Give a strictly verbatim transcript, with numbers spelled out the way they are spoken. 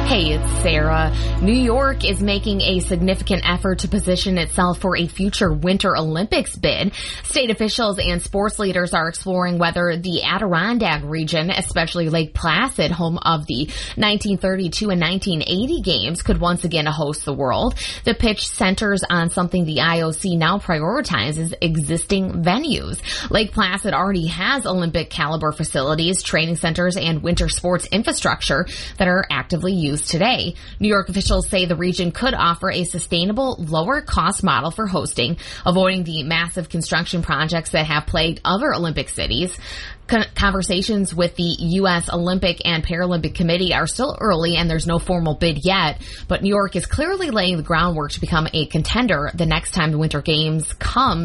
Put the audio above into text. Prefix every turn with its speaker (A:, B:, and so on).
A: Hey, it's Sarah. New York is making a significant effort to position itself for a future Winter Olympics bid. State officials and sports leaders are exploring whether the Adirondack region, especially Lake Placid, home of the nineteen thirty-two and nineteen eighty games, could once again host the World. The pitch centers on something the I O C now prioritizes: existing venues. Lake Placid already has Olympic caliber facilities, training centers, and winter sports infrastructure that are actively used today. New York officials say the region could offer a sustainable, lower-cost model for hosting, avoiding the massive construction projects that have plagued other Olympic cities. Con- conversations with the U S Olympic and Paralympic Committee are still early, and there's no formal bid yet, but New York is clearly laying the groundwork to become a contender the next time the Winter Games come